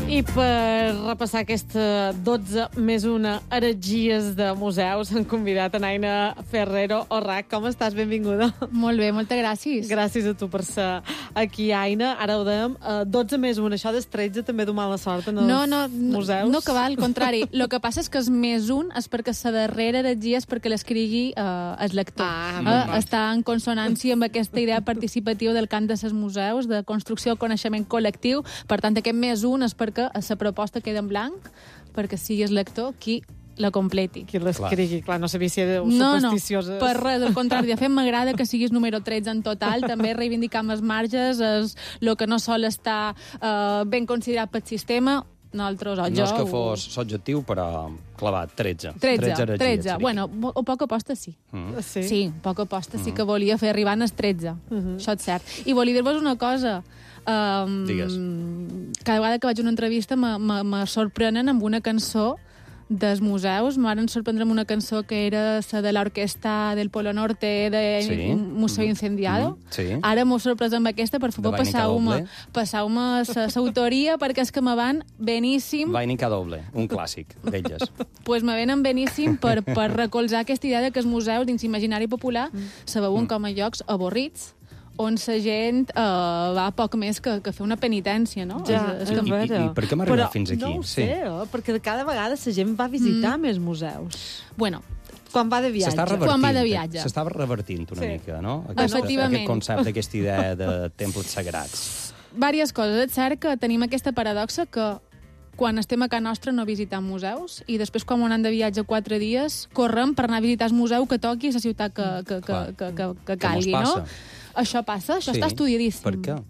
I per repassar aquesta 12 més una heretgies de museus han convidat a Aina Ferrero Orrac. Com estàs? Benvinguda. Molt bé, moltes gràcies. Gràcies a tu per ser aquí, Aina. Ara ho dèiem, 12 més una. Això dels 13 també du mala sort en els museus? No, que va, al contrari. El que passa és que és més un és perquè la darrera heretgia és perquè l'escrigui el lector. Està en consonància amb aquesta idea participativa del cant de ses museus, de construcció del coneixement col·lectiu. Per tant, aquest més un és perquè la proposta queda en blanc, perquè sigui el lector qui la completi. Qui l'escrigui, clar, no sabia si éreu supersticioses. No, per res, al contrari. De fet, m'agrada que siguis número 13 en total, també reivindicant els marges, el que no sol estar ben considerat pel sistema. Nosaltres, no és que fos l'objectiu, però clavat, 13. 13. Bueno, o poca aposta sí. Sí, poca aposta sí que volia fer arribar als 13. Això és cert. I volia dir-vos una cosa. Digues. Cada vegada que vaig a una entrevista me sorprenen amb una cançó dels museus. Em van sorprendre amb una cançó que era la de l'orquestra del Polo Norte de Museu Incendiado. Ara m'ho sorprès amb aquesta, per favor, passeu-me l'autoria, perquè és que me van beníssim. Vainica Doble, un clàssic d'elles. Pues me venen beníssim per recolzar aquesta idea de que els museus dins imaginari popular se veuen com a llocs avorrits, on la gent va poc més que fer una penitència, no? Ja, I per què hem arribat fins aquí? No ho sé, perquè cada vegada la gent va visitar més museus. Bueno, quan va de viatge. S'estava revertint una mica, no? Efectivament. Aquest concepte, aquesta idea de temples sagrats. Vàries coses. És cert que tenim aquesta paradoxa que quan estem a casa nostra no visitem museus i després quan anem de viatge 4 dies correm per anar a visitar el museu que toqui a la ciutat que calgui, no? Això passa, això està estudiadíssim. Per què?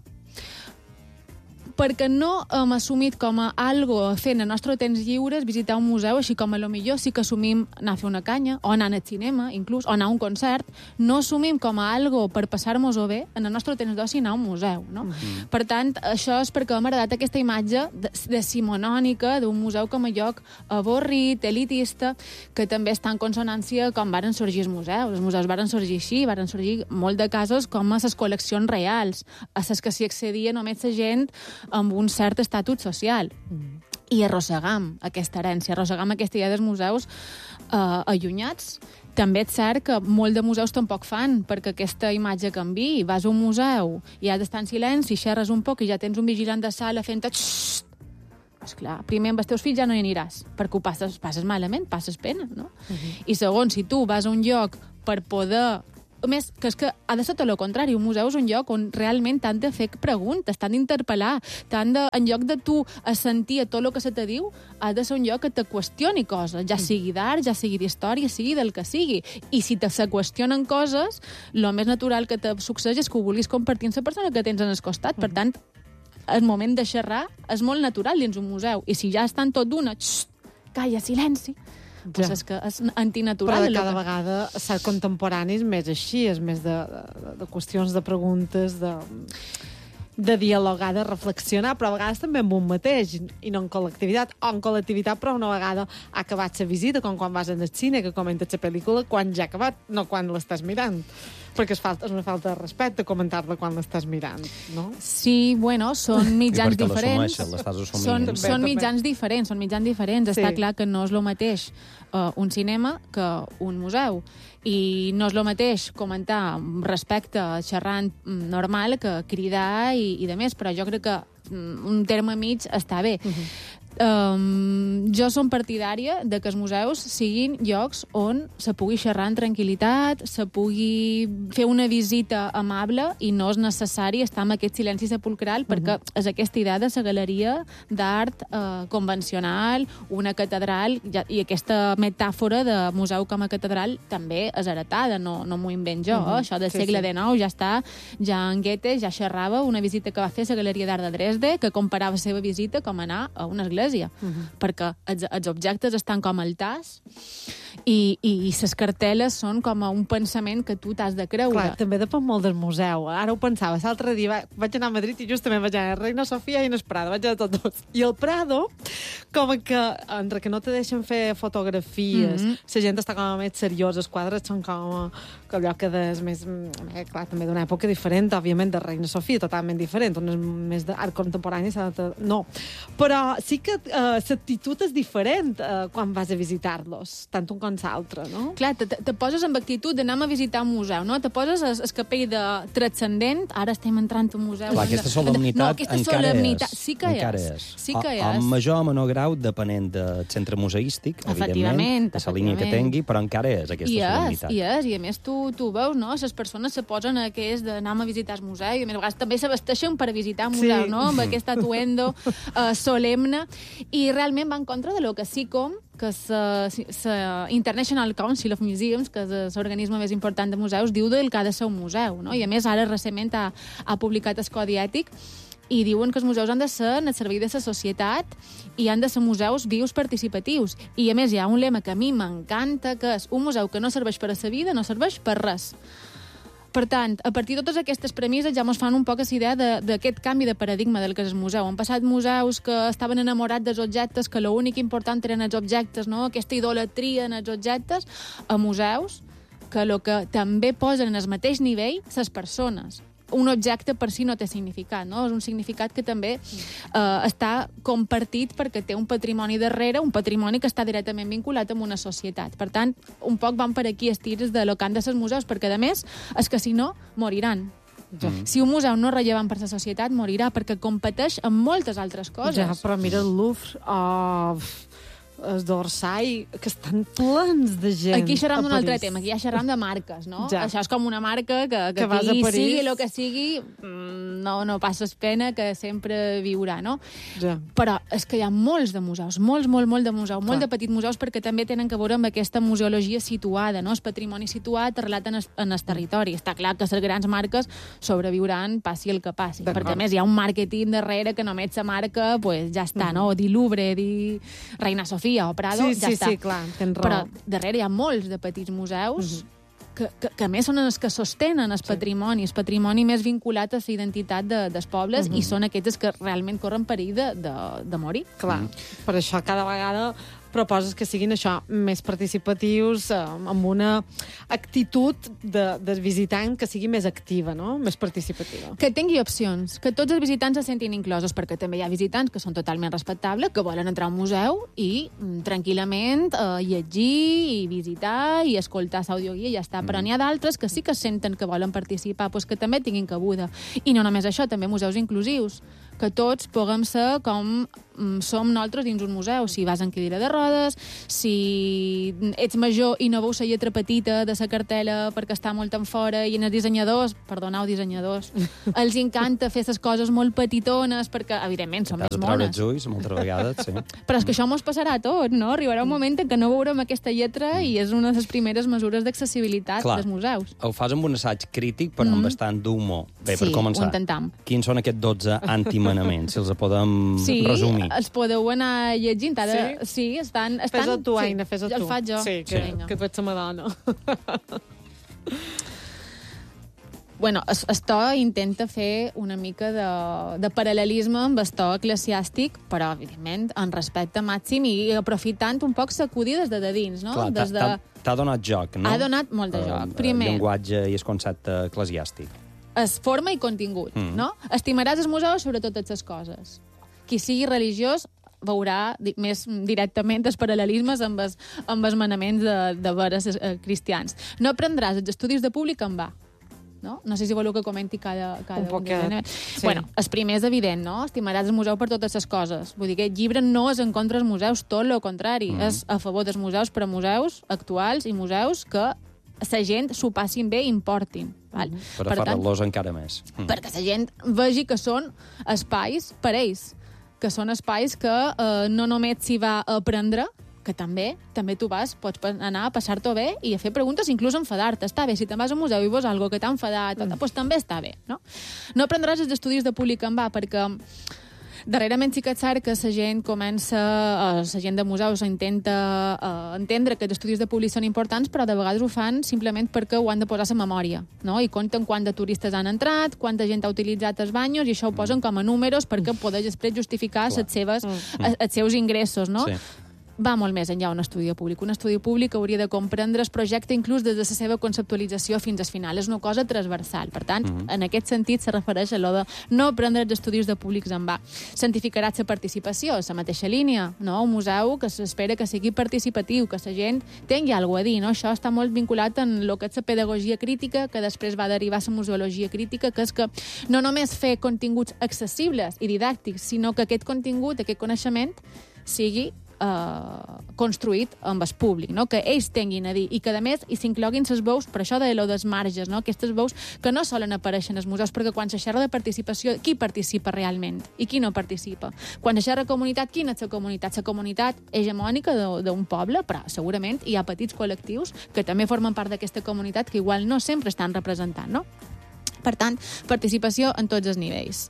Perquè no hem assumit com a algo a fer en el nostre temps lliures visitar un museu, així com a lo millor sí que assumim anar a fer una canya, o anar al cinema, inclús, o anar a un concert. No assumim com a algo per passar-nos-ho bé en el nostre temps d'oci anar a un museu, no? Per tant, això és perquè hem heredat aquesta imatge decimonònica d'un museu com a lloc avorrit, elitista, que també està en consonància com varen sorgir els museus. Els museus varen sorgir així, varen sorgir molt de casos com a les col·leccions reals, a les que s'hi accedia només la gent amb un cert estatut social. I arrossegam aquesta herència, arrossegam aquesta idea dels museus allunyats. També és cert que molt de museus tampoc fan, perquè aquesta imatge canvi. Vas a un museu i has d'estar en silenci, xerres un poc i ja tens un vigilant de sala fent-te... Esclar, primer amb els teus fills ja no hi aniràs, perquè ho passes malament, passes pena, no? I segon, si tu vas a un lloc per poder... A més, que és que ha de ser tot el contrari. Un museu és un lloc on realment t'han de fer preguntes, t'han d'interpel·lar, en lloc de tu assentir a tot el que se te diu, ha de ser un lloc que te qüestioni coses, ja sigui d'art, ja sigui d'història, sigui del que sigui. I si se qüestionen coses, el més natural que te succeeix és que ho vulguis compartir amb la persona que tens en el costat. Per tant, el moment de xerrar és molt natural dins un museu. I si ja estan tot d'una, calla, silenci, pues és que és antinatural. Però cada vegada ser contemporani és més així, és més de qüestions de preguntes, de dialogar, de reflexionar, però a vegades també amb un mateix, i no en col·lectivitat, o en col·lectivitat, però una vegada ha acabat la visita, com quan vas al cine, que comentes la pel·lícula quan ja ha acabat, no quan l'estàs mirant. Perquè és una falta de respecte comentar-la quan l'estàs mirant, no? Sí, bueno, són mitjans diferents. Són mitjans diferents. Està clar que no és el mateix un cinema que un museu. I no és el mateix comentar respecte xerrant normal que cridar i de més, però jo crec que un terme mig està bé. Jo som partidària de que els museus siguin llocs on se pugui xerrar en tranquil·litat, se pugui fer una visita amable i no és necessari estar amb aquest silenci sepulcral, perquè és aquesta idea de la galeria d'art convencional, una catedral, i aquesta metàfora de museu com a catedral també és heretada, no m'ho invent jo. Això del segle XIX ja està, ja en Goethe ja xerrava una visita que va fer a la Galeria d'Art de Dresde, que comparava la seva visita com anar a una església l'església, perquè els objectes estan com al tas i les cartel·les són com un pensament que tu t'has de creure. Clar, també depèn molt del museu. Ara ho pensava, l'altre dia vaig anar a Madrid i justament vaig anar a Reina Sofia i en el Prado, vaig anar a tots dos. I el Prado, com que, entre que no te deixen fer fotografies, la gent està com més seriosa, els quadres són com allò que és més... clar, també d'una època diferent, òbviament, de Reina Sofia, totalment diferent, on és més d'art contemporani, no. Però sí que l'actitud és diferent quan vas a visitar-los, tant un com l'altre, no? Clar, te poses amb actitud d'anar a visitar un museu, no? Te poses el capell de transcendent, ara estem entrant a un museu... Clar, aquesta solemnitat encara és. Sí que és. Sí que és. En major o menor grau, depenent del centre museístic, evidentment, de la línia que tingui, però encara és aquesta solemnitat. I a més tu veus, no? Les persones se posen a què és d'anar a visitar el museu i a més vegades també se vesteixen per visitar el museu, no? Amb aquest atuendo solemne, i realment va en contra de lo que SICOM, que és International Council of Museums, que és l'organisme més important de museus, diu del que ha de ser un museu, no? I a més ara recentment ha publicat el Codi Ètic i diuen que els museus han de ser en el servei de la societat i han de ser museus vius participatius. I a més hi ha un lema que a mi m'encanta, que és un museu que no serveix per a la vida, no serveix per res. Per tant, a partir de totes aquestes premisses ja ens fan un poc la idea d'aquest canvi de paradigma del que és el museu. Han passat museus que estaven enamorats dels objectes, que l'únic important eren els objectes, no? Aquesta idolatria en els objectes, a museus que el que també posen en el mateix nivell les persones. Un objecte per si no té significat, no? És un significat que també està compartit perquè té un patrimoni darrere, un patrimoni que està directament vinculat amb una societat. Per tant, un poc van per aquí els tirs de lo que han de ser els museus, perquè, a més, és que si no, moriran. Si un museu no és rellevant per la societat, morirà, perquè competeix amb moltes altres coses. Ja, però mira el Louvre... els d'Orsay, que estan plens de gent. Aquí xerram d'un altre tema, aquí ja xerram de marques, no? Ja. Això és com una marca que vas a aquí París, sigui el que sigui, no passes pena, que sempre viurà, no? Ja. Però és que hi ha molts de museus, molt de museus, molt de petits museus, perquè també tenen que veure amb aquesta museologia situada, no? El patrimoni situat arrelat en el territori. Està clar que les grans marques sobreviuran, passi el que passi, perquè a més hi ha un màrqueting darrere que només la marca, pues ja està, no? Dir Louvre, dir Reina Sofia o Prado, ja està. Sí, clar, tens raó. Però darrere hi ha molts de petits museus que a més són els que sostenen el patrimoni més vinculat a la identitat dels pobles, i són aquests que realment corren perill de morir. Clar, per això cada vegada proposes que siguin això, més participatius, amb una actitud del visitant que sigui més activa, no? Més participativa. Que tingui opcions, que tots els visitants se sentin inclosos, perquè també hi ha visitants que són totalment respectables, que volen entrar a un museu i tranquil·lament llegir i visitar i escoltar l'audioguia i ja està. Però n'hi ha d'altres que sí que senten que volen participar, doncs que també tinguin cabuda. I no només això, també museus inclusius, que tots puguem ser com som nosaltres dins un museu. Si vas en cadira de rodes, si ets major i no veus la lletra petita de la cartel·la perquè està molt en fora, i en els dissenyadors, perdoneu, dissenyadors, els encanta fer les coses molt petitones perquè, evidentment, són més mones. Has de treure els ulls moltes vegades, sí. Però és que això mos passarà a tot, no? Arribarà un moment en què no veurem aquesta lletra i és una de les primeres mesures d'accessibilitat dels museus. Ho fas amb un assaig crític, però amb bastant d'humor. Bé, per començar, ho intentam. Quins són aquests 12 antimanaments? Si els podem resumir. Els podeu anar llegint. Ara, sí, estan... Fes-ho tu, Aina, fes-ho tu. El faig jo. Sí, que tu ets la Madonna. Bueno, el to intenta fer una mica de paral·lelisme amb el to eclesiàstic, però, evidentment, en respecte màxim i aprofitant un poc sacudides de dins, no? Clar, t'ha donat joc, no? Ha donat molt de joc. Primer, el llenguatge i el concepte eclesiàstic. Es forma i contingut, no? Estimaràs els museus sobre totes les coses. Qui sigui religiós veurà més directament els paral·lelismes amb els manaments de veres cristians. No aprendràs els estudis de públic en va. No sé si voleu que comenti cada un d'ells. Sí. Bueno, el primer és evident, no? Estimaràs el museu per totes les coses. Vull dir que aquest llibre no és en contra dels museus, tot el contrari. És a favor dels museus, però museus actuals i museus que la gent s'ho passin bé i importin. Val? Per aferrar-los encara més. Perquè la gent vegi que són espais per ells, que són espais que no només s'hi va a aprendre, que també tu pots anar a passar-t'ho bé i a fer preguntes, inclús enfadar-te. Està bé, si te'n vas a un museu i veus alguna que t'ha enfadat, doncs també està bé, no? No aprendràs els estudis de públic en va, perquè Darrerament sí que és cert que la gent de museus intenta entendre que els estudis de públic són importants, però de vegades ho fan simplement perquè ho han de posar a la memòria, no? I compten quant de turistes han entrat, quanta gent ha utilitzat els banyos, i això ho posen com a números perquè poder després justificar els seus ingressos, no? Sí. Va molt més enllà un estudi públic. Un estudi públic hauria de comprendre el projecte inclús des de la seva conceptualització fins al final. És una cosa transversal. Per tant, en aquest sentit se refereix a allò de no prendre els estudis de públics en va. Santificarà la participació, la mateixa línia, no? Un museu que s'espera que sigui participatiu, que la gent tingui alguna cosa a dir, no? Això està molt vinculat en el que és la pedagogia crítica, que després va derivar a la museologia crítica, que és que no només fer continguts accessibles i didàctics, sinó que aquest contingut, aquest coneixement, sigui construït amb el públic, no? Que ells tinguin a dir i que, a més, hi s'incloguin les veus, per això de lo dels marges, no? Aquestes veus que no solen aparèixer en els museus, perquè quan se xerra de participació, qui participa realment i qui no participa? Quan se xerra de comunitat, quina és la comunitat? La comunitat hegemònica d'un poble, però segurament hi ha petits col·lectius que també formen part d'aquesta comunitat que igual no sempre estan representant, no? Per tant, participació en tots els nivells.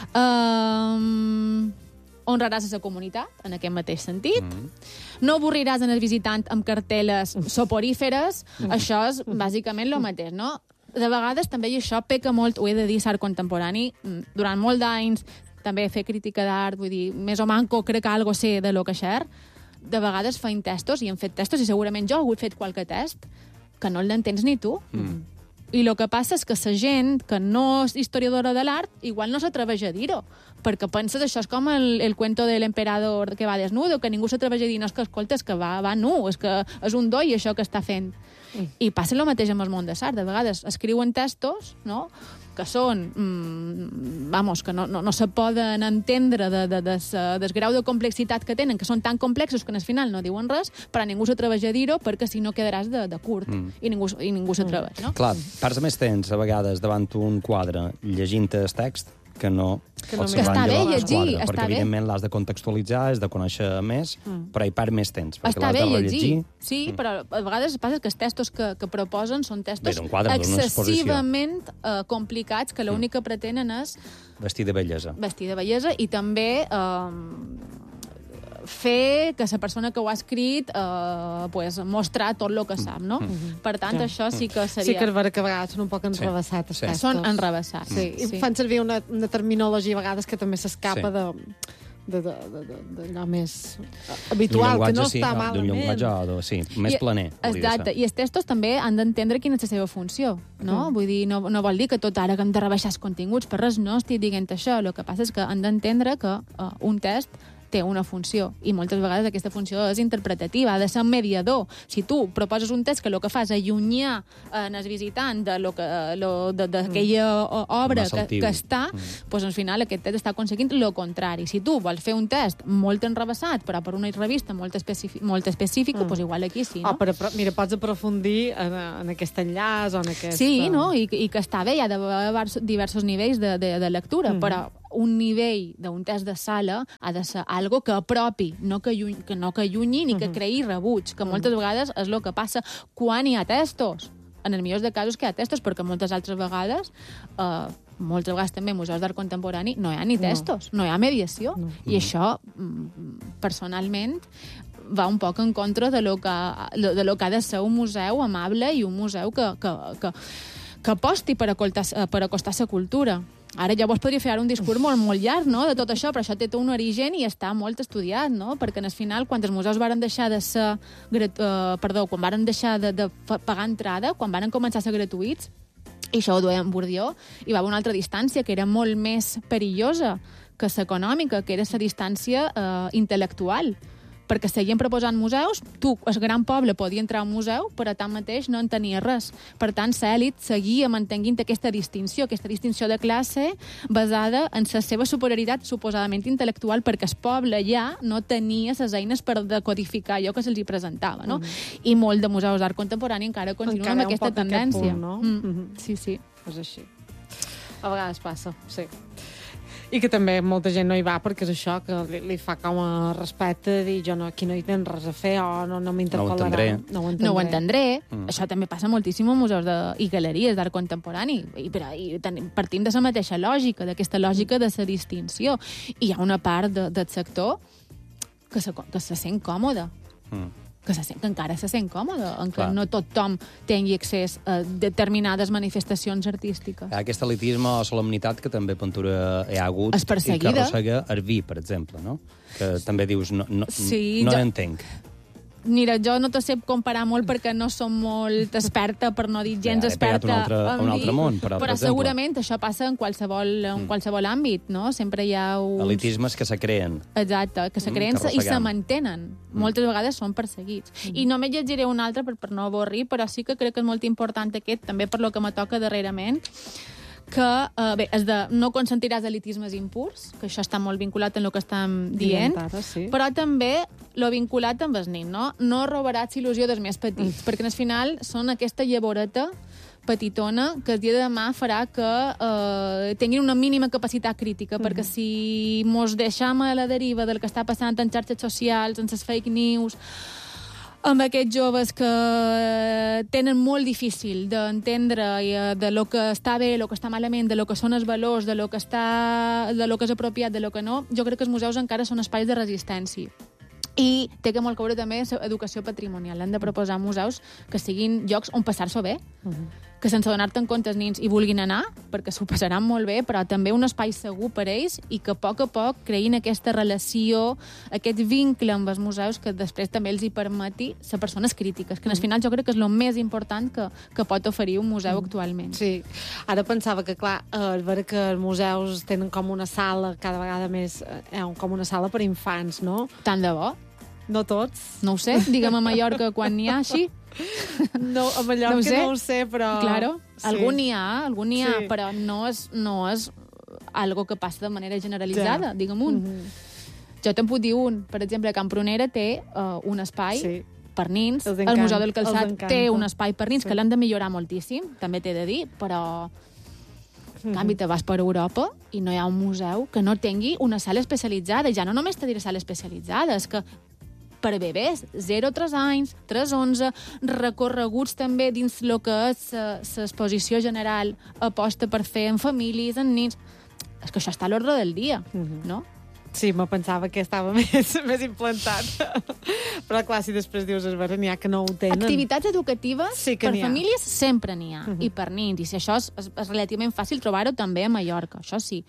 Honraràs a la comunitat, en aquest mateix sentit. No avorriràs en el visitant amb cartel·les soporíferes. Això és bàsicament el mateix, no? De vegades també, i això peca molt, ho he de dir, l'art contemporani, durant molt d'anys, també fer crítica d'art, vull dir, més o manco crec que algo sé de lo que xer, de vegades feim testos, i hem fet testos, i segurament jo he fet qualque test, que no l'entens ni tu. I el que passa és que la gent que no és historiadora de l'art igual no s'atreveix a dir-ho, perquè penses això és com el cuento de l'emperador que va desnudo, que ningú s'atreveix a dir, no, és que escolta, és que va nu, és que és un doi això que està fent. I passa el mateix amb el món de l'art. De vegades escriuen textos, no?, que són, que no se poden entendre del grau de complexitat que tenen, que són tan complexos que al final no diuen res, però ningú s'atreveix a dir-ho perquè si no quedaràs de curt i ningú s'atreveix, no? Clar, perds més temps a vegades davant un quadre llegint el text que no està bé llegir, perquè evidentment l'has de contextualitzar, has de conèixer més, però hi perd més temps, perquè està l'has de rellegir. Sí, però a vegades passa que els textos que proposen són textos excessivament complicats, que l'únic que pretenen és vestir de bellesa. I també fer que la persona que ho ha escrit mostrar tot el que sap, no? Per tant, això sí que seria... Sí que és vera que a vegades són un poc enrevessats. Sí. Són enrevessats. I fan servir una terminologia a vegades que també s'escapa d'allò més habitual, que no està malament. D'un llenguatge, més planer. Exacte, i els textos també han d'entendre quina és la seva funció, no? Vull dir, no vol dir que tot ara que hem de rebaixar els continguts, per res no estic dient això, el que passa és que han d'entendre que un text té una funció, i moltes vegades aquesta funció és interpretativa, ha de ser un mediador. Si tu proposes un text que el que fa és allunyar el visitant d'aquella obra que està, doncs al final aquest text està aconseguint el contrari. Si tu vols fer un text molt enrevessat, però per una revista molt específica, doncs igual aquí sí, no? Però mira, pots aprofundir en aquest enllaç o en aquest... Sí, no? I que està bé, hi ha d'haver diversos nivells de lectura, però un nivell d'un test de sala ha de ser algo que apropi, no que allunyi ni que creï rebuig, que moltes vegades és el que passa quan hi ha testos. En els millors de casos que hi ha testos, perquè moltes altres vegades també museus d'art contemporani no hi ha ni testos, no hi ha mediació. I això, personalment, va un poc en contra de lo que ha de ser un museu amable i un museu que aposti per acostar la cultura. Ara llavors podria fer un discurs molt llarg, no?, de tot això, però això té tot un origen i està molt estudiat, no?, perquè al final, quan els museus varen deixar de ser... quan varen deixar de pagar entrada, quan varen començar a ser gratuïts, i això ho duia en Bourdieu, hi va haver una altra distància que era molt més perillosa que l'econòmica, que era la distància intel·lectual, perquè seguien proposant museus, tu, el gran poble, podia entrar a un museu, però tanmateix no en tenia res. Per tant, l'elit seguia mantenint aquesta distinció de classe basada en la seva superioritat suposadament intel·lectual, perquè el poble ja no tenia les eines per decodificar allò que se'ls presentava, no? I molt de museus d'art contemporani encara continuen amb aquesta tendència. Punt, no? Sí. És així. A vegades passa, sí. I que també molta gent no hi va perquè és això, que li fa com a respecte de dir jo aquí no hi tens res a fer o no m'interpel·larà. No ho entendré. Això també passa moltíssim a museus i galeries d'art contemporani. I partim de la mateixa lògica, d'aquesta lògica de la distinció. I hi ha una part del sector que se sent còmode. Que encara se sent còmode, en què no tothom tingui accés a determinades manifestacions artístiques. Hi ha aquest elitisme o solemnitat que també pintura hi ha hagut i que arrossega Arví, per exemple, no? Que també dius, no entenc. Mira, jo no te sé comparar molt perquè no som molt experta, per no dir gens experta un altre món, però segurament això passa en qualsevol àmbit, no? Sempre hi ha uns... elitismes que se creen. Exacte, que se creen i se mantenen. Moltes vegades són perseguits. I només llegiré un altre per no avorrir, però sí que crec que és molt important aquest, també per lo que me toca darrerament, que, és de no consentiràs elitismes impurs, que això està molt vinculat en el que estem dient, però també lo vinculat amb el nin, no? No robaràs il·lusió dels més petits, perquè al final són aquesta llavoreta petitona que el dia de demà farà que tinguin una mínima capacitat crítica, perquè si mos deixam a la deriva del que està passant en xarxes socials, en les fake news, amb aquests joves que tenen molt difícil d'entendre de lo que està bé, lo que està malament, de lo que són els valors, de lo que és apropiat, de lo que no, jo crec que els museus encara són espais de resistència. I té que molt que veure també educació patrimonial. Hem de proposar museus que siguin llocs on passar-s'ho bé, que sense donar-te en compte els nins hi vulguin anar, perquè s'ho passaran molt bé, però també un espai segur per ells i que a poc creïn aquesta relació, aquest vincle amb els museus que després també els hi permeti ser persones crítiques, que al final jo crec que és el més important que pot oferir un museu actualment. Sí, ara pensava que, clar, al veure que els museus tenen com una sala cada vegada més, com una sala per infants, no? Tant de bo. No tots. No ho sé, digue'm a Mallorca quan n'hi ha així. No, a Mallorca no ho sé, però... Claro, algun n'hi ha, però no és algo que passa de manera generalitzada, digue'm un. Jo te'n puc dir un. Per exemple, Can Prunera té un espai per nins. El Museu del Calçat té un espai per nins que l'han de millorar moltíssim, també t'he de dir, però... En canvi, te vas per Europa i no hi ha un museu que no tingui una sala especialitzada. Ja no només te diré sala especialitzada, és que per bebès, 0-3 anys, 3-11, recorreguts també dins el que és l'exposició general, aposta per fer en famílies, en nins... És que això està a l'ordre del dia, no? Sí, me pensava que estava més implantat. Però, clar, si després dius, es veure, n'hi ha que no ho tenen. Activitats educatives per famílies sempre n'hi ha, i per nins. I si això és relativament fàcil trobar-ho també a Mallorca, això sí.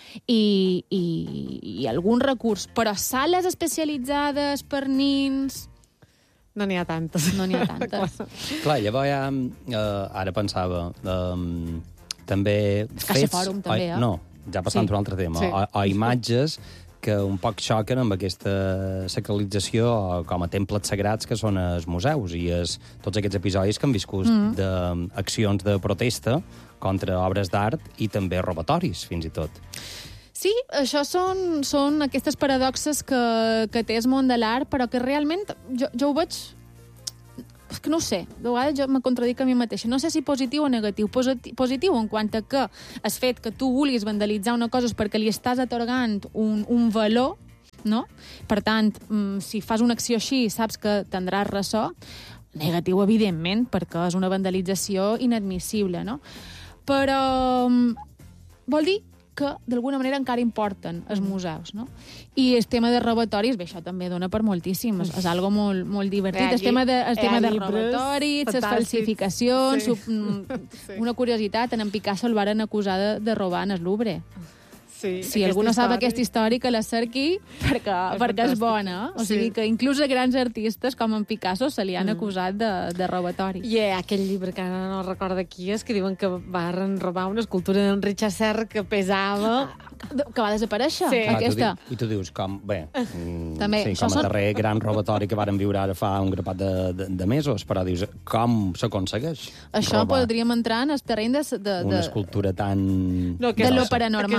I algun recurs. Però sales especialitzades per nins... No n'hi ha tantes. No n'hi ha tantes. Clar, llavors ja... Ara pensava... també... Caixa Fòrum, també, No, ja passant a un altre tema. O imatges que un poc xoquen amb aquesta sacralització com a temples sagrats que són els museus i tots aquests episodis que han viscut d'accions de protesta contra obres d'art i també robatoris, fins i tot. Sí, això són aquestes paradoxes que té el món de l'art, però que realment jo ho veig... És que no ho sé, de vegades jo me contradic a mi mateixa. No sé si positiu o negatiu. Positiu en quant a que el fet que tu vulguis vandalitzar una cosa és perquè li estàs atorgant un valor, no? Per tant, si fas una acció així, saps que tindràs ressò. Negatiu, evidentment, perquè és una vandalització inadmissible, no? Però vol dir que d'alguna manera encara importen els museus, no? I el tema de robatoris, bé, això també dona per moltíssim, és algo molt, molt divertit. El tema de robatoris, les falsificacions, una curiositat, en Picasso el varen acusar de robar en el Louvre. Si algú no sap aquesta història, que la cerqui perquè és bona. O sigui que inclús a grans artistes com en Picasso se li han acusat de robatori. I aquell llibre que ara no recordo qui és, que diuen que van robar una escultura d'en Richard Serra que pesava... Que va desaparèixer, aquesta. I tu dius, com... Bé, també, com a darrer gran robatori que varen viure ara fa un grapat de mesos, però dius, com s'aconsegueix? Això podríem entrar en el terreny de... Una escultura tan... de lo paranormal. Aquesta fa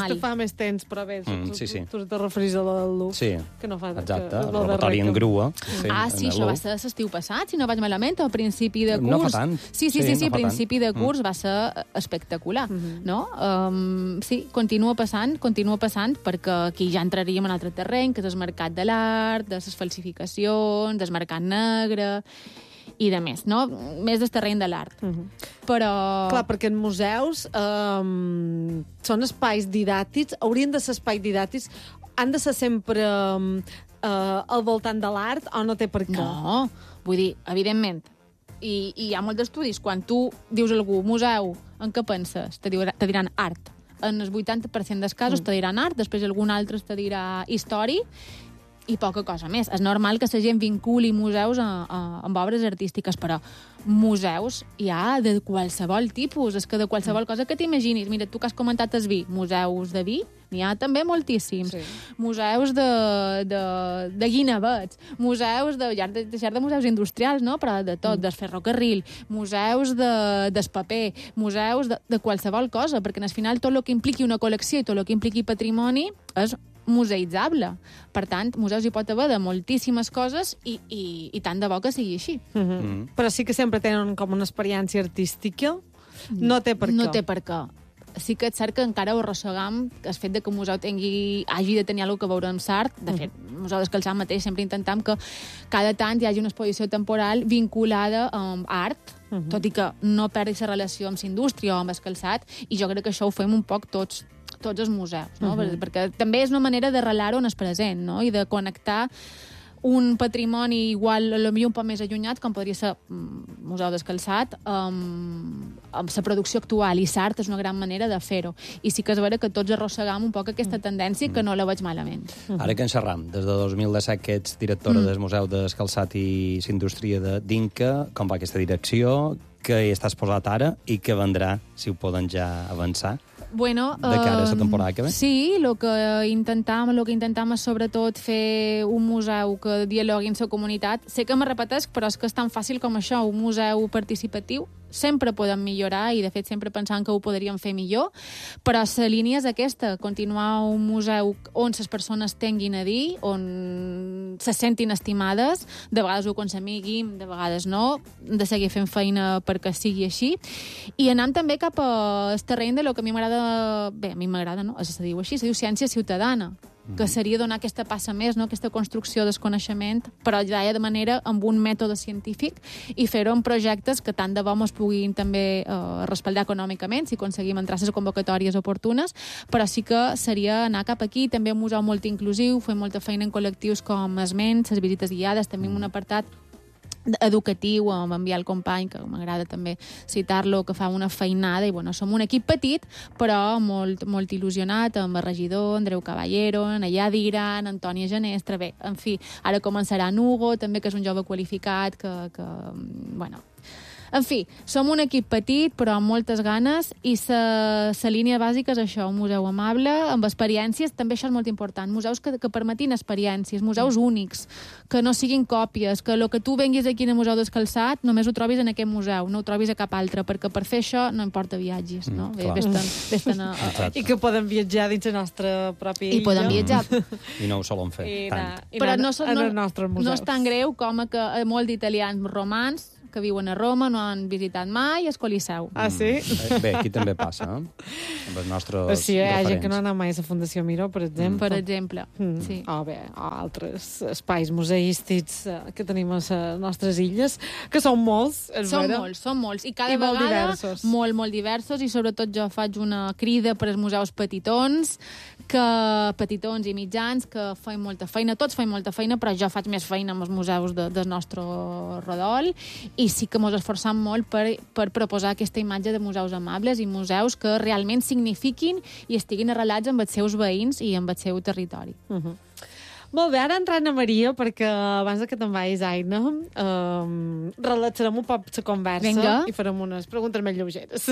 més temps, però bé, sí. tu te referís a la del Louvre. Sí, que no fa, exacte, el robatori en grua. Sí, sí, això va ser l'estiu passat, si no vaig malament, al principi de curs. No fa tant. Sí, principi de curs va ser espectacular, no? Sí, continua passant, perquè aquí ja entraríem en un altre terreny, que és el mercat de l'art, de les falsificacions, del mercat negre i de més, no? Més del terreny de l'art. Però... Clar, perquè en museus són espais didàctics, haurien de ser espais didàctics, han de ser sempre al voltant de l'art o no té per què? No, vull dir, evidentment, i hi ha molts estudis, quan tu dius a algú museu, en què penses? Te diran art. En el 80% dels casos te diran art, després algun altre te dirà història, i poca cosa més. És normal que la gent vinculi museus amb obres artístiques, però museus hi ha de qualsevol tipus, és que de qualsevol cosa que t'imaginis. Mira, tu que has comentat el vi, museus de vi, n'hi ha també moltíssims. Sí. Museus de guinevets, museus de museus industrials, no? Però de tot, del ferrocarril, museus del paper, museus de qualsevol cosa, perquè al final tot el que impliqui una col·lecció i tot el que impliqui patrimoni és museïtzable. Per tant, museus hi pot haver de moltíssimes coses i tant de bo que sigui així. Però sí que sempre tenen com una experiència artística. No té per què. No té per què. Sí que és cert que encara ho arrossegam, el fet de que un museu hagi de tenir alguna cosa a veure amb l'art. De fet, el Museu d'Escalçat mateix sempre intentem que cada tant hi hagi una exposició temporal vinculada amb art, tot i que no perdi la relació amb la indústria o amb el calçat, i jo crec que això ho fem un poc tots els museus, no? Perquè també és una manera d'arrelar-ho en el present, no? I de connectar un patrimoni igual, potser un poc més allunyat, com podria ser Museu d'Escalçat, amb la producció actual, i l'art és una gran manera de fer-ho. I sí que és vera que tots arrossegam un poc aquesta tendència que no la veig malament. Ara que en xerram, des de 2017 que ets directora del Museu d'Escalçat i l'Indústria d'Inca, com va aquesta direcció, què hi estàs posat ara i què vendrà, si ho poden ja avançar? Bueno, de cara a la temporada que ve? Sí, el que intentam és sobretot fer un museu que dialogui amb la comunitat. Sé que me repetesc, però és que és tan fàcil com això, un museu participatiu. Sempre podem millorar i, de fet, sempre pensant que ho podríem fer millor, però la línia és aquesta, continuar un museu on les persones tinguin a dir, on se sentin estimades, de vegades ho aconseguim, de vegades no, de seguir fent feina perquè sigui així, i anant també cap al terreny de lo que a mi m'agrada, bé, a mi m'agrada, no? Se diu així, se diu ciència ciutadana, que seria donar aquesta passa més, no? Aquesta construcció del coneixement, però ja de manera amb un mètode científic i fer-ho en projectes que tant de bo es puguin també respaldar econòmicament si aconseguim entrar a les convocatòries oportunes, però sí que seria anar cap aquí, també un museu molt inclusiu, fer molta feina en col·lectius com Esment, les visites guiades, també un apartat educatiu, amb enviar el company, que m'agrada també citar-lo, que fa una feinada, i bueno, som un equip petit, però molt, molt il·lusionat, amb el regidor, Andreu Caballero, Nayà Diran, Antònia Genestra, bé, en fi, ara començarà Hugo, també, que és un jove qualificat, que bueno... En fi, som un equip petit, però amb moltes ganes, i la línia bàsica és això, un museu amable, amb experiències, també això és molt important, museus que permetin experiències, museus únics, que no siguin còpies, que el que tu venguis aquí al Museu d'Escalçat només ho trobis en aquest museu, no ho trobis a cap altre, perquè per fer això no importa viatges, no? I que poden viatjar dins la nostra pròpia illa. I poden viatjar. I no ho solen fer tant. Però no és tan greu com que molts d'italians romans que viuen a Roma, no han visitat mai el Coliseu. Ah, sí? Bé, aquí també passa, amb els nostres sí, hi ha gent que no ha anat mai a la Fundació Miró, per exemple. Per exemple, sí. O bé, altres espais museístics que tenim a les nostres illes, que són molts, és vera? Són molts. I cada vegada diversos. Molt diversos, i sobretot jo faig una crida per als museus petitons i mitjans, que feim molta feina, tots feim molta feina, però jo faig més feina amb els museus del nostre rodol, i sí que ens esforçam molt per proposar aquesta imatge de museus amables i museus que realment signifiquin i estiguin arrelats amb els seus veïns i amb el seu territori. Molt bé, ara entrant a Maria, perquè abans que te'n vagis, Aina, relaxarem un poc la conversa i farem unes preguntes més lleugeres.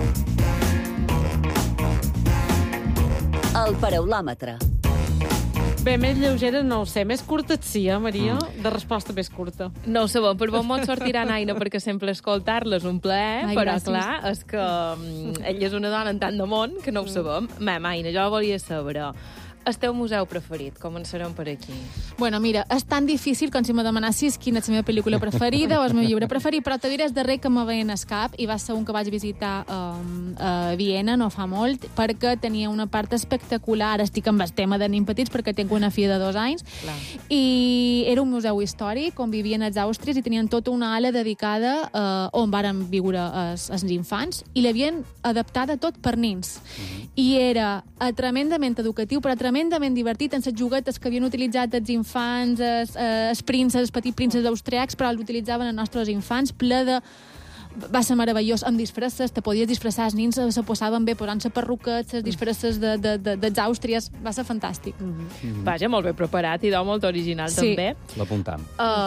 El paraulòmetre. Bé, més lleugera, no ho sé. Més curta et sí, Maria? De resposta més curta. No ho sabem, per bon mot sortiran Aina, perquè sempre escoltar-la és un plaer, Ai, però gràcies. clar, és que ella és una dona en tant de món que no ho sabem. Aina, jo volia saber... El teu museu preferit? Començarem per aquí. Bueno, mira, és tan difícil com si me demanessis quina és la meva pel·lícula preferida o el meu llibre preferit, però te diré el darrer que me veien al cap, i va ser un que vaig visitar a Viena no fa molt, perquè tenia una part espectacular. Estic amb el tema de nens petits perquè tinc una filla de 2 anys. Clar. I era un museu històric on vivien els àustries i tenien tota una ala dedicada on varen viure els infants, i l'havien adaptada tot per nens. I era tremendament educatiu, però tremendament divertit, en les juguetes que havien utilitzat els infants, els princes, els petits princes austriacs, però l'utilitzaven els nostres infants, ple de... Va ser meravellós, amb disfresses, te podies disfressar, els nens se posaven bé posant-se perruquets, les disfresses dels àustries, va ser fantàstic. Vaja, molt bé preparat i molt original, Sí. també. L'apuntam.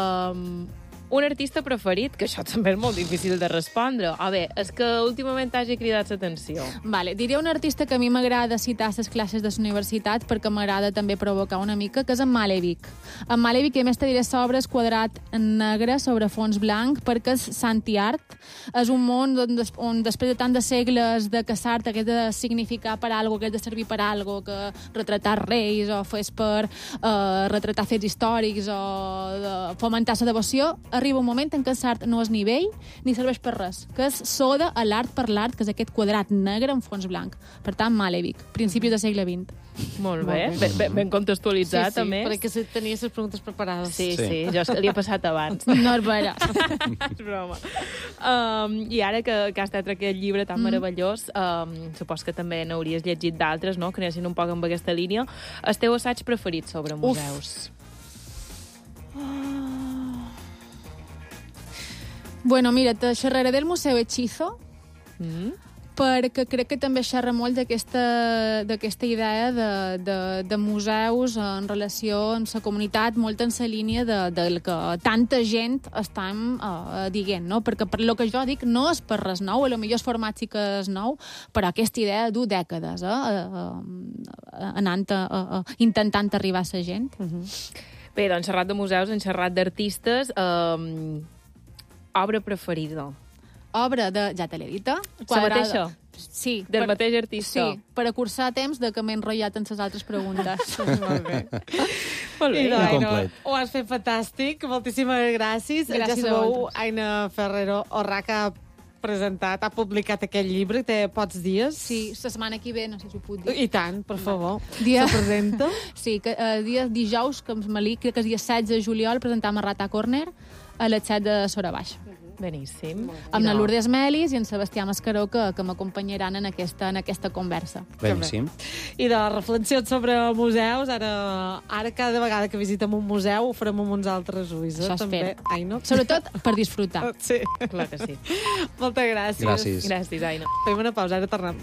Un artista preferit, que això també és molt difícil de respondre. A veure, és que últimament hagi cridat l'atenció. Vale, diré un artista que a mi m'agrada citar a les classes de la universitat perquè m'agrada també provocar una mica, que és en Malevich. En Malevich, i a més te diré sobre el quadrat negre sobre fons blanc, perquè és Santi-art. És un món on després de tant de segles de caçar hagués de significar per algo, hagués de servir per algo, que retratar reis o fes per retratar fets històrics o fomentar la devoció, arriba un moment en què l'art no és ni vell ni serveix per res, que és soda a l'art per l'art, que és aquest quadrat negre en fons blanc. Per tant, Malevich, principis del segle XX. Molt bé, ben contextualitzat, a més. perquè tenia les preguntes preparades. Sí, jo és que li he passat abans. No és vera. És broma. I ara que has tret aquest llibre tan meravellós, supos que també n'hauries llegit d'altres, no?, que anessin un poc amb aquesta línia. El teu assaig preferit sobre museus? Bueno, mira, te xerraré del Museu Hechizo, perquè crec que també xerra molt d'aquesta idea de museus en relació amb la comunitat, molt en la línia del que tanta gent estem dient, no? Perquè per lo que jo dic no és per res nou, a lo millor el format sí que és nou, però aquesta idea du dècades intentant arribar a la gent. Bé, doncs xerrat de museus, hem xerrat d'artistes. Obra preferida? Obra de... Ja te l'he dit, La mateixa? Sí. Del mateix artista? Sí, per acurçar temps de que m'he enrotllat en les altres preguntes. Molt bé. Molt bé. I Aina, complet. ho has fet fantàstic. Moltíssimes gràcies. Gràcies Ja a sabeu, vosaltres. Aina Ferrero Orraca ha publicat aquest llibre, té pocs dies. Sí, la setmana que ve, no sé si ho puc dir. I tant, per favor. Dia- Se presenta. Sí, que dia dijous, que crec que és dia 16 de juliol, presentam a Rata Corner a les 7 de Sora Baix. Beníssim. Amb la Lourdes Melis i en Sebastià Mascaró, que m'acompanyaran en aquesta conversa. Beníssim. I de reflexions sobre museus, ara cada vegada que visitem un museu ho farem amb uns altres ulls. Això També. espero. Aina. Sobretot per disfrutar. Sí. Clar que sí. Moltes gràcies. Gràcies. Gràcies, Aina. Fem una pausa, ara tornem.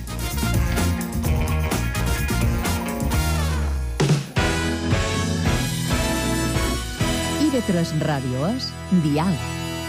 IB3 Ràdio és Diàleg.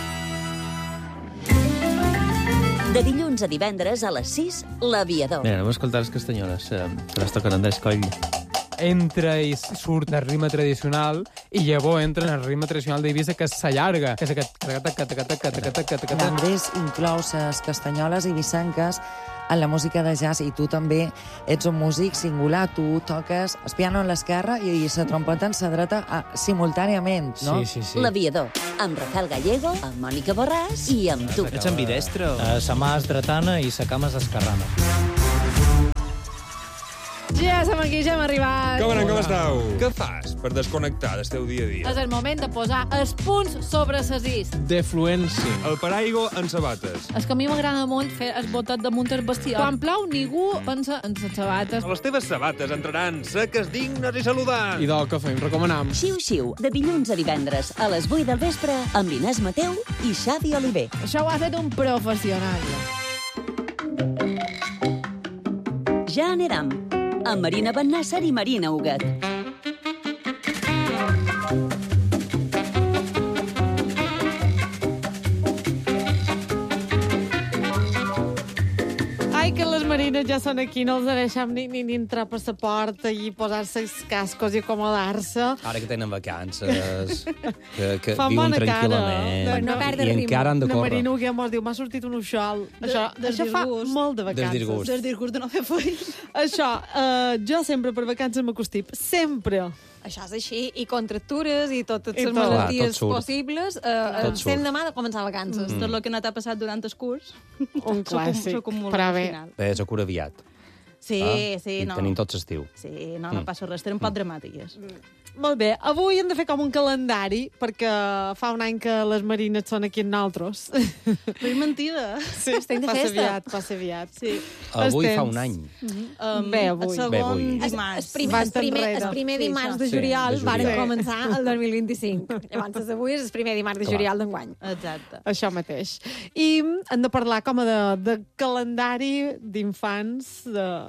De dilluns a divendres a les 6, L'Aviador. Mira, anem a escoltar les castanyoles, que les toquen Andrés Coll. Entra i surt el ritme tradicional i llavors entra en el ritme tradicional d'Eivissa, que s'allarga, que és aquest... L'Andrés inclou les castanyoles ibicenques en la música de jazz, i tu també ets un músic singular. Tu toques el piano en l'esquerra i la trompeta en la dreta simultàniament, no? Sí. L'Aviador, amb Rafael Gallego, amb Mònica Borràs i amb tu. Ets ambidestre? Sa mà és dretana i sa cama és esquerrana. Ja som aquí, ja hem arribat. Com esteu? Què fas per desconnectar del teu dia a dia? És el moment de posar els punts sobre les is. Defluència. El paraigo en sabates. És que a mi m'agrada molt fer el botet damunt el bestiar. Quan plou, ningú pensa en les sabates. Les teves sabates entraran seques, dignes i saludants. I del que fem, recomanam. Xiu-xiu, de dilluns a divendres a les 8 del vespre amb l'Inés Mateu i Xavi Oliver. Això ho ha fet un professional. Ja anirem, amb Marina Bennàsser i Marina Huguet. Ai, que les marines ja són aquí, no els deixem ni entrar per la porta i posar-se els cascos i acomodar-se. Ara que tenen vacances, que Fan viuen bona cara. tranquil·lament No perdre i ritme. encara han de La córrer. Marina Huguet mos diu, m'ha sortit un uixol. Això fa molt de vacances. Desdisgust. Desdisgust de no fer feina. Això, jo sempre per vacances m'acostip. Sempre. Això és així, i contractures i totes I les tot. malalties Clar, tot surt. possibles. Tot surt. Estem demà de començar vacances. Tot el que no t'ha passat durant el curs. Un clàssic. S'ho acumula Però al bé. final. Bé, és a cura aviat. Sí, sí, I no. tenim tots estiu. Sí, no passa res, estem un poc dramàtiques. Molt bé, avui hem de fer com un calendari, perquè fa un any que les marines són aquí amb nosaltres. Però és mentida. Sí, Estem de festa. Passa aviat. Sí. Avui Els fa temps. un any. Bé, avui. El segon Bé, avui. dimarts. El primer dimarts de Sí, juliol de van juliol. començar el 2025. Llavors, avui és el primer dimarts de Clar. juliol d'enguany. Exacte. Això mateix. I hem de parlar com de calendari d'infants,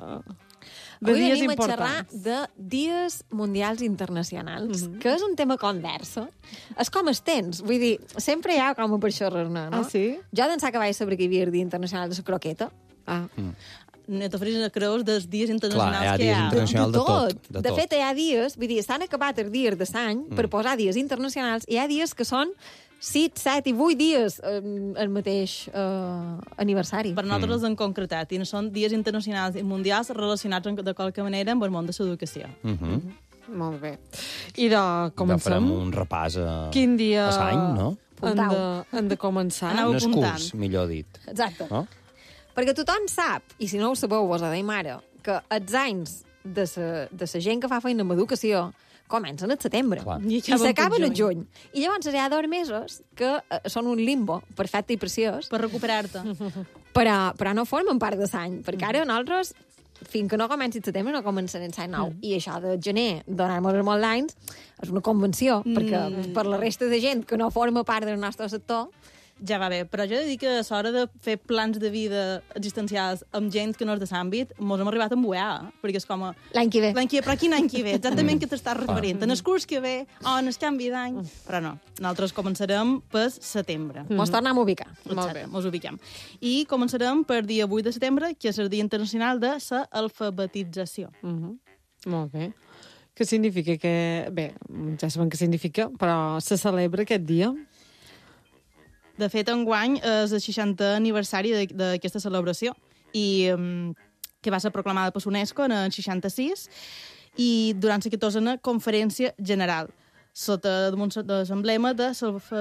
de Avui dies venim a xerrar importants. de dies mundials internacionals, que és un tema conversa. És com els tens. Vull dir, sempre hi ha com per xerrar-ne, no? Ah, sí? Jo d'ençà que vaig saber que hi havia el Dia Internacional de la Croqueta. Ah. No t'oferis a creus dels dies Clar, internacionals hi ha que dies hi ha. internacionals de tot. De fet, hi ha dies, vull dir, s'han acabat els dies de l'any per posar dies internacionals, i hi ha dies que són 6, 7 i 8 dies el mateix aniversari. Per nosaltres en concretat, i són dies internacionals i mundials relacionats de qualque manera amb el món de l'educació. Molt bé. I de Ja comencem? farem un repàs a Quin dia a l'any, no? han de començar? Aneu Un apuntant. escurs, millor dit. Exacte. No? Perquè tothom sap, i si no ho sabeu, vos ho deim ara, que els anys de la gent que fa feina amb educació comencen al setembre Clar. i s'acaben al juny. I llavors hi ha 2 mesos que són un limbo perfecte i preciós, Per recuperar-te. però no formen part de l'any, perquè ara nosaltres, fins que no comenci el setembre, no començarem l'any nou. I això de gener, donar-nos molts anys, és una convenció, perquè per la resta de gent que no forma part del nostre sector, Ja va bé, però jo he de dir que a l'hora de fer plans de vida existencials amb gent que no és de l'àmbit, mos hem arribat a embuear, perquè és com a... l'any que ve. L'any que ve, però quin any que ve? Exactament què t'estàs referint? En el curs que ve o en el canvi d'any? Però no, nosaltres començarem per setembre. Mos tornem a ubicar. Molt bé. Exacte, mos ubiquem. I començarem per dia 8 de setembre, que és el Dia Internacional de l'Alfabetització. Molt bé. Què significa que... Bé, ja sabem què significa, però se celebra aquest dia? De fet, enguany és el 60è aniversari d'aquesta celebració i que va ser proclamada per UNESCO en el 66 i durant la 14a Conferència General sota l'emblema de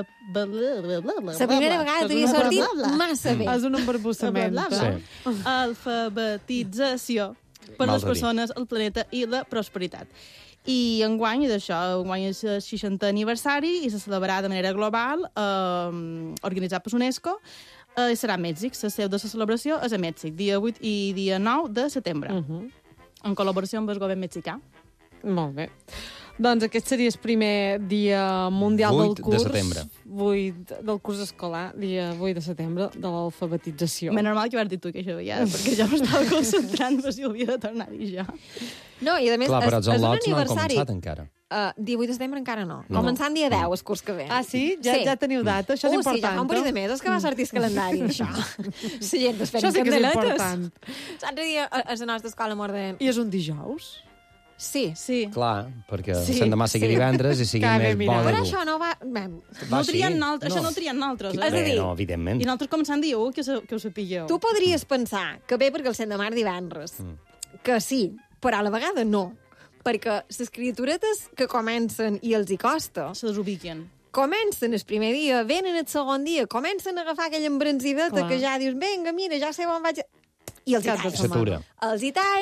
La primera vegada t'havia sortit massa bé. És un embarbussament. Sí. Alfabetització per Mal les de dir. persones, el planeta i la prosperitat. I enguany, d'això, enguany és el 60è aniversari i se celebrarà de manera global, organitzat per UNESCO, i serà a Mèxic. La seu de la celebració és a Mèxic, dia 8 i dia 9 de setembre, en col·laboració amb el govern mexicà. Molt bé. Doncs aquest seria el primer dia mundial 8 del de curs. setembre. 8 del curs escolar, dia 8 de setembre, de l'alfabetització. Més normal que ho has dit tu, que això ja, perquè jo m'estava concentrant per si ho havia de tornar a dir jo. No, i a més, Clar, però els és un al·lots no han aniversari. començat encara. Dia 8 de setembre encara no. No. Començant dia 10, el curs que ve. Ah, sí? Ja teniu data? Això és important. Sí, ja fa un parell de mesos que va sortir el calendari, això. Sí, gent es Això sí que és important. L'altre dia a la nostra escola m'orden... I és un dijous? Sí. Sí. Clar, perquè Sí, l'endemà sigui sí. divendres i sigui Que bé, més mira. bo de Però dur. això no va... Bé, No Va, sí. trien nosaltres, No. això no ho trien nosaltres. És a Bé, dir, no, evidentment. I nosaltres començant dia 1, que ho sapigueu. tu podries pensar que bé perquè el 100 de març divendres, que sí, però a la vegada no. Perquè les criaturetes que comencen i els hi costa, Se desubiquen. comencen el primer dia, venen el segon dia, comencen a agafar aquella embranzideta Clar. que ja dius, vinga, mira, ja sé on vaig... I els hi Cap de talla. setmana. S'atura. Els hi talla